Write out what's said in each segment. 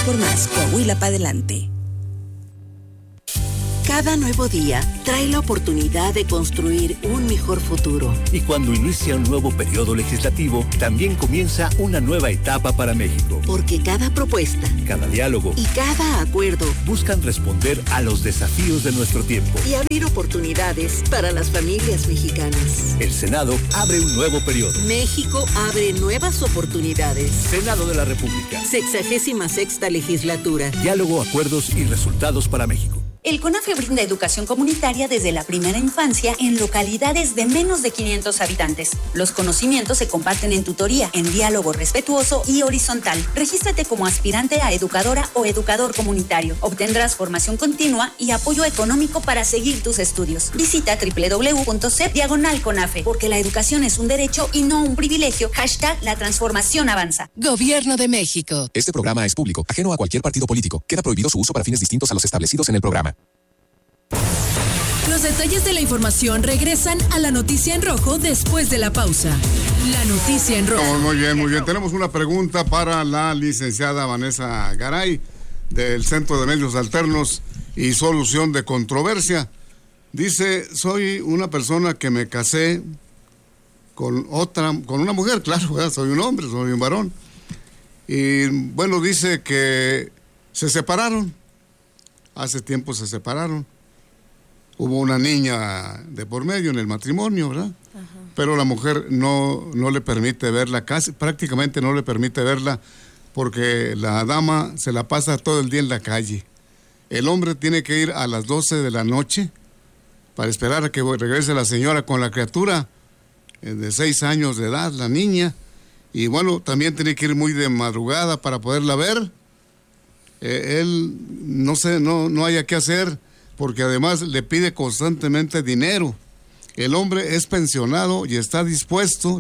por más, Coahuila para adelante. Cada nuevo día trae la oportunidad de construir un mejor futuro. Y cuando inicia un nuevo periodo legislativo, también comienza una nueva etapa para México. Porque cada propuesta, cada diálogo y cada acuerdo buscan responder a los desafíos de nuestro tiempo y abrir oportunidades para las familias mexicanas. El Senado abre un nuevo periodo. México abre nuevas oportunidades. Senado de la República. 66ª legislatura. Diálogo, acuerdos y resultados para México. El CONAFE brinda educación comunitaria desde la primera infancia en localidades de menos de 500 habitantes. Los conocimientos se comparten en tutoría, en diálogo respetuoso y horizontal. Regístrate como aspirante a educadora o educador comunitario. Obtendrás formación continua y apoyo económico para seguir tus estudios. Visita www.cep/CONAFE, porque la educación es un derecho y no un privilegio. #La transformación avanza. Gobierno de México. Este programa es público, ajeno a cualquier partido político. Queda prohibido su uso para fines distintos a los establecidos en el programa. Los detalles de la información regresan a la noticia en rojo después de la pausa. La noticia en rojo. Muy bien, muy bien. Tenemos una pregunta para la licenciada Vanessa Garay del Centro de Medios Alternos y Solución de Controversia. Dice, soy una persona que me casé con una mujer, claro, ¿verdad? Soy un hombre, soy un varón. Y bueno, dice que se separaron. Hace tiempo se separaron. Hubo una niña de por medio en el matrimonio, ¿verdad? Ajá. Pero la mujer no le permite verla, casi prácticamente no le permite verla, porque la dama se la pasa todo el día en la calle. El hombre tiene que ir a las 12 de la noche para esperar a que regrese la señora con la criatura de 6 años de edad, la niña. Y bueno, también tiene que ir muy de madrugada para poderla ver. Él no haya qué hacer, porque además le pide constantemente dinero. El hombre es pensionado y está dispuesto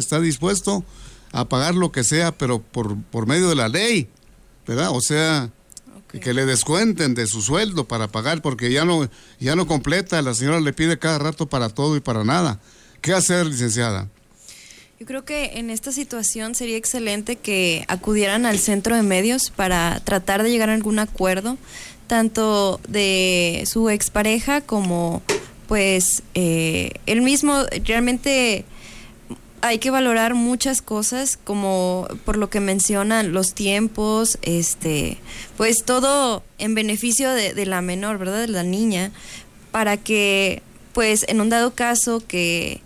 a pagar lo que sea, pero por medio de la ley, ¿verdad? O sea, okay, que le descuenten de su sueldo para pagar, porque ya no completa. La señora le pide cada rato para todo y para nada. ¿Qué hacer, licenciada? Yo creo que en esta situación sería excelente que acudieran al centro de medios para tratar de llegar a algún acuerdo, tanto de su expareja como pues él mismo. Realmente hay que valorar muchas cosas, como por lo que mencionan los tiempos, pues todo en beneficio de la menor, ¿verdad? De la niña, para que pues en un dado caso que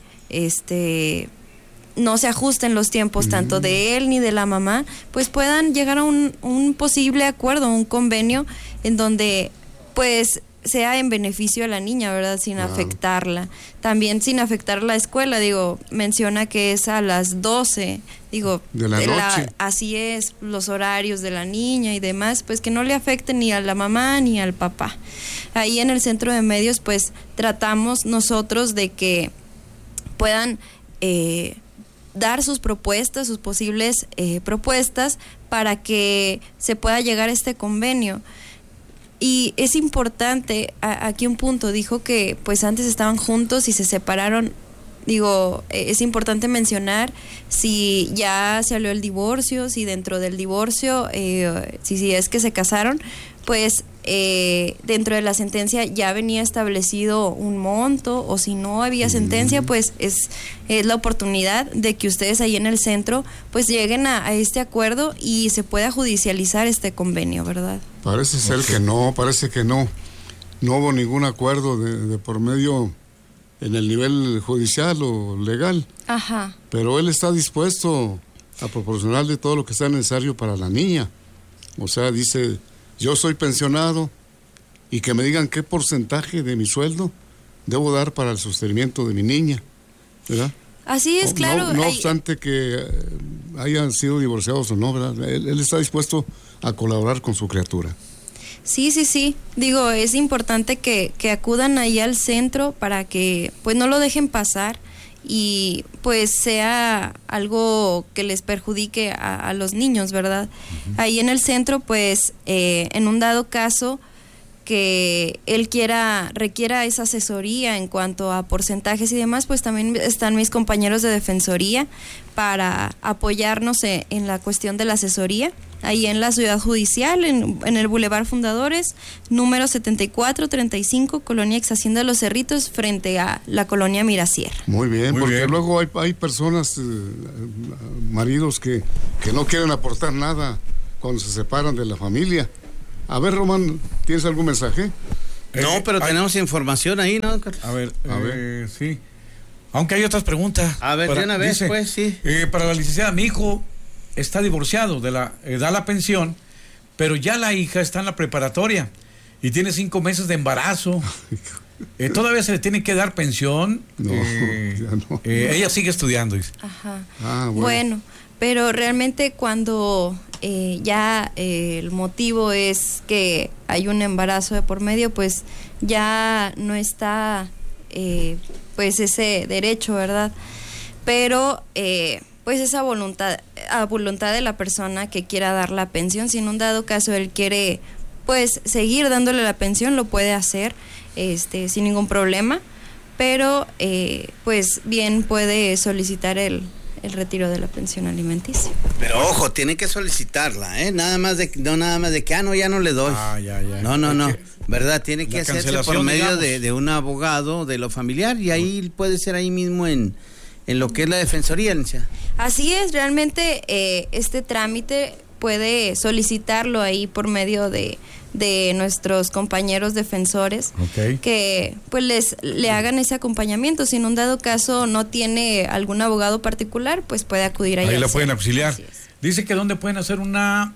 no se ajusten los tiempos tanto de él ni de la mamá, pues puedan llegar a un posible acuerdo, un convenio en donde pues sea en beneficio de la niña, ¿verdad? Sin afectarla. También sin afectar la escuela, menciona que es a las 12, de la noche. Así es, los horarios de la niña y demás, pues que no le afecte ni a la mamá ni al papá. Ahí en el centro de medios, pues tratamos nosotros de que puedan dar sus propuestas, sus posibles propuestas, para que se pueda llegar a este convenio. Y es importante, aquí un punto, dijo que pues antes estaban juntos y se separaron. Es importante mencionar si ya salió el divorcio, si dentro del divorcio, si es que se casaron, pues dentro de la sentencia ya venía establecido un monto, o si no había sentencia, pues es la oportunidad de que ustedes ahí en el centro pues lleguen a este acuerdo y se pueda judicializar este convenio, ¿verdad? Parece ser que no, no hubo ningún acuerdo de por medio en el nivel judicial o legal. Ajá. Pero él está dispuesto a proporcionarle todo lo que sea necesario para la niña. O sea, dice, yo soy pensionado y que me digan qué porcentaje de mi sueldo debo dar para el sostenimiento de mi niña, ¿verdad? Así es, claro. No obstante que hayan sido divorciados o no, ¿verdad? Él está dispuesto a colaborar con su criatura. Sí. Es importante que acudan ahí al centro para que pues no lo dejen pasar y pues sea algo que les perjudique a los niños, ¿verdad? Uh-huh. Ahí en el centro, pues en un dado caso que él requiera esa asesoría en cuanto a porcentajes y demás, pues también están mis compañeros de defensoría para apoyarnos en la cuestión de la asesoría. Ahí en la Ciudad Judicial, en el Boulevard Fundadores, número 7435, Colonia Ex Hacienda Los Cerritos, frente a la Colonia Mirasierra. Muy bien, Muy porque bien. luego hay personas, maridos que no quieren aportar nada cuando se separan de la familia. A ver, Román, ¿tienes algún mensaje? No, pero tenemos información ahí, ¿no, Carlos? A ver, sí. Aunque hay otras preguntas. A ver, de una vez, pues, sí. Para la licenciada, mi hijo está divorciado, da la pensión, pero ya la hija está en la preparatoria y tiene 5 meses de embarazo. Todavía se le tiene que dar pensión. No, ya no. Ella sigue estudiando, dice. Ajá. Bueno, pero realmente cuando ya el motivo es que hay un embarazo de por medio, pues ya no está pues ese derecho, ¿verdad? Pero pues esa voluntad de la persona que quiera dar la pensión, si en un dado caso él quiere pues seguir dándole la pensión, lo puede hacer sin ningún problema, pero pues bien puede solicitar el retiro de la pensión alimenticia. Pero ojo, tiene que solicitarla, ¿eh? No nada más de que, ya no le doy. Ya. No. ¿Verdad? Tiene que hacerse por medio digamos, de un abogado de lo familiar y ahí puede ser ahí mismo en lo que es la defensoría, licenciada. Así es, realmente este trámite puede solicitarlo ahí por medio de nuestros compañeros defensores, que pues le hagan ese acompañamiento. Si en un dado caso no tiene algún abogado particular, pues puede acudir ahí. Ahí la pueden auxiliar. Dice que ¿dónde pueden hacer una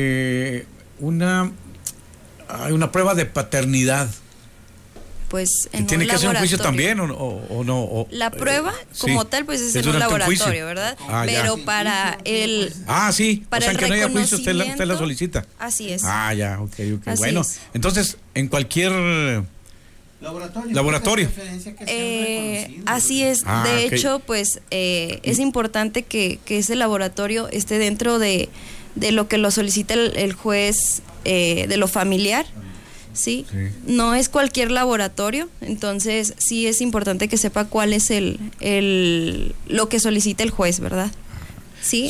prueba de paternidad? Pues en ¿Tiene un que hacer un juicio laboratorio. también o no? La prueba como tal pues es en un durante laboratorio, juicio. ¿verdad? Ya. Pero para el Sí, para o sea, el que no haya juicio, usted la reconocimiento, solicita. Así es. Ya, ok. Así Bueno, es. entonces, en cualquier laboratorio. Así es. De hecho, pues es importante que ese laboratorio esté dentro de lo que lo solicita el juez de lo familiar. ¿Sí? No es cualquier laboratorio, entonces sí es importante que sepa cuál es lo que solicita el juez, ¿verdad? Sí,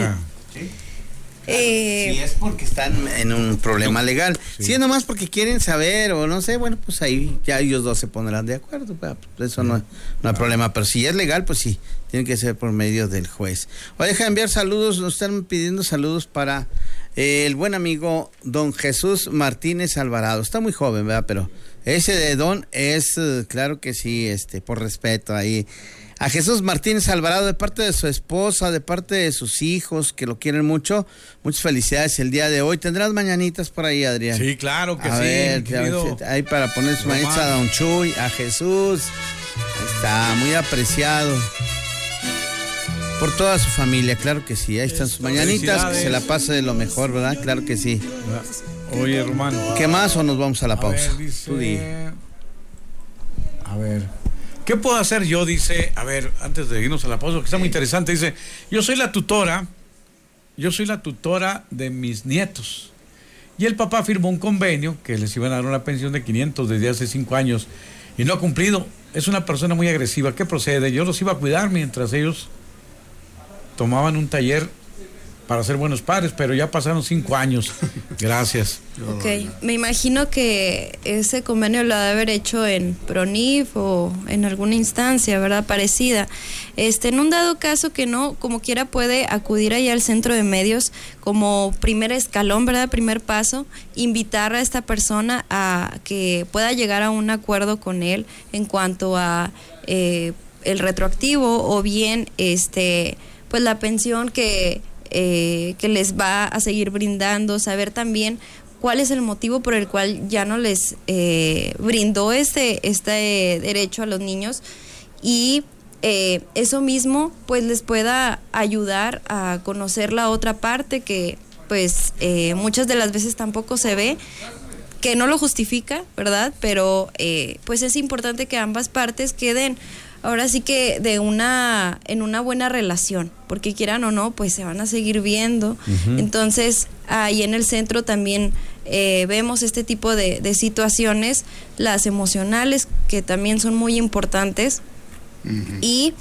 si es porque están en un problema legal. Si es nomás porque quieren saber o no sé, bueno, pues ahí ya ellos dos se pondrán de acuerdo. Eso no hay problema. Pero si es legal, pues sí, tiene que ser por medio del juez. Deja de enviar saludos, nos están pidiendo saludos para el buen amigo don Jesús Martínez Alvarado. Está muy joven, ¿verdad? Pero ese de don es, claro que sí, por respeto ahí. A Jesús Martínez Alvarado, de parte de su esposa, de parte de sus hijos, que lo quieren mucho. Muchas felicidades el día de hoy. ¿Tendrás mañanitas por ahí, Adrián? Sí, claro que a ver, querido. ahí para poner sus mañanitas a don Chuy, a Jesús. Ahí está, muy apreciado. Por toda su familia, claro que sí. Ahí están sus mañanitas, que se la pase de lo mejor, ¿verdad? Claro que sí. Oye, Román. ¿Qué más o nos vamos a la pausa? Ver, dice, a ver, ¿qué puedo hacer yo? Dice, a ver, antes de irnos a la pausa, que está muy interesante, dice, yo soy la tutora de mis nietos. Y el papá firmó un convenio que les iban a dar una pensión de 500 desde hace 5 años y no ha cumplido. Es una persona muy agresiva. ¿Qué procede? Yo los iba a cuidar mientras ellos tomaban un taller para ser buenos padres, pero ya pasaron 5 años. Gracias. Ok, me imagino que ese convenio lo ha de haber hecho en PRONIF o en alguna instancia, ¿verdad? Parecida. En un dado caso que no, como quiera puede acudir allá al centro de medios como primer escalón, ¿verdad? Primer paso, invitar a esta persona a que pueda llegar a un acuerdo con él en cuanto a el retroactivo o bien pues la pensión que les va a seguir brindando, saber también cuál es el motivo por el cual ya no les brindó este derecho a los niños y eso mismo pues les pueda ayudar a conocer la otra parte que pues muchas de las veces tampoco se ve, que no lo justifica, ¿verdad? Pero pues es importante que ambas partes queden ahora sí que en una buena relación, porque quieran o no, pues se van a seguir viendo. Uh-huh. Entonces, ahí en el centro también vemos este tipo de situaciones, las emocionales, que también son muy importantes, y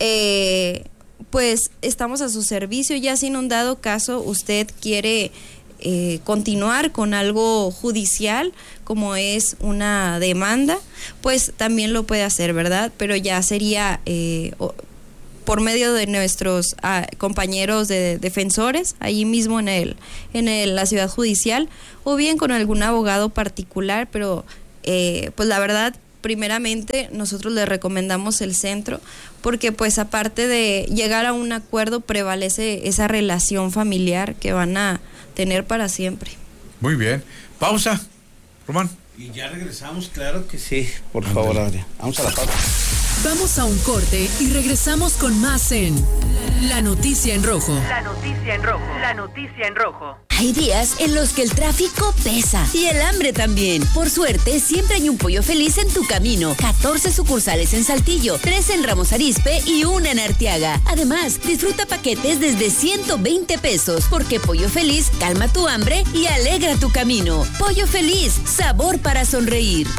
pues estamos a su servicio. Ya si en un dado caso usted quiere continuar con algo judicial, como es una demanda, pues también lo puede hacer, ¿verdad? Pero ya sería por medio de nuestros compañeros de defensores, ahí mismo en la ciudad judicial, o bien con algún abogado particular, pero pues la verdad, primeramente nosotros le recomendamos el centro, porque pues aparte de llegar a un acuerdo, prevalece esa relación familiar que van a tener para siempre. Muy bien. Pausa, Román. Y ya regresamos, claro que sí. Por favor, Adrián. Vamos a la pausa. Vamos a un corte y regresamos con más en La Noticia en Rojo. La Noticia en Rojo. La Noticia en Rojo. Hay días en los que el tráfico pesa y el hambre también. Por suerte, siempre hay un Pollo Feliz en tu camino. 14 sucursales en Saltillo, 3 en Ramos Arizpe y 1 en Arteaga. Además, disfruta paquetes desde 120 pesos, porque Pollo Feliz calma tu hambre y alegra tu camino. Pollo Feliz, sabor para sonreír.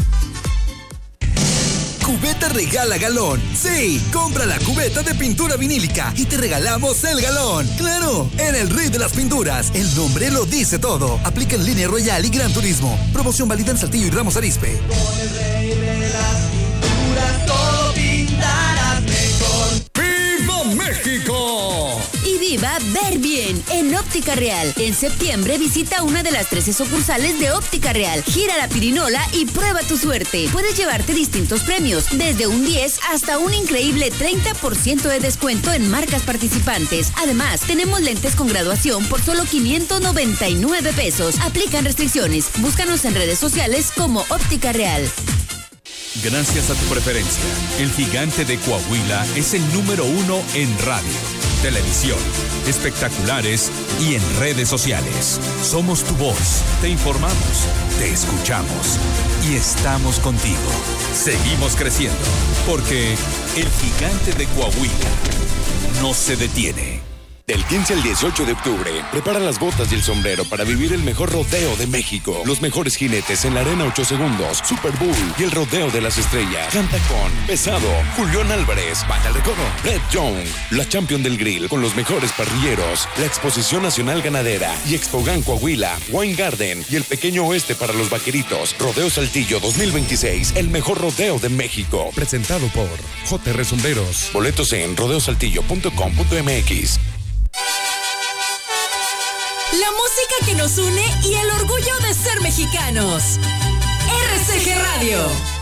Cubeta regala galón. Sí, compra la cubeta de pintura vinílica y te regalamos el galón. ¡Claro! En el Rey de las Pinturas. El nombre lo dice todo. Aplica en Línea Royal y Gran Turismo. Promoción válida en Saltillo y Ramos Arizpe. Con el Rey de las Pinturas todo pintarás mejor. ¡Viva México! Y viva ver bien en Óptica Real. En septiembre visita una de las 13 sucursales de Óptica Real. Gira la pirinola y prueba tu suerte. Puedes llevarte distintos premios, desde un 10 hasta un increíble 30% de descuento en marcas participantes. Además, tenemos lentes con graduación por solo 599 pesos. Aplican restricciones. Búscanos en redes sociales como Óptica Real. Gracias a tu preferencia, el Gigante de Coahuila es el número 1 en radio, televisión, espectaculares y en redes sociales. Somos tu voz, te informamos, te escuchamos y estamos contigo. Seguimos creciendo, porque el Gigante de Coahuila no se detiene. Del 15 al 18 de octubre, prepara las botas y el sombrero para vivir el mejor rodeo de México. Los mejores jinetes en la Arena 8 Segundos, Super Bowl y el Rodeo de las Estrellas. Canta con Pesado, Julián Álvarez, Baja el Recodo, Red Young, la Champion del Grill con los mejores parrilleros, la Exposición Nacional Ganadera y Expogan Coahuila, Wine Garden y el Pequeño Oeste para los Vaqueritos. Rodeo Saltillo 2026, el mejor rodeo de México. Presentado por JR Sombreros. Boletos en rodeosaltillo.com.mx. La música que nos une y el orgullo de ser mexicanos. RCG Radio.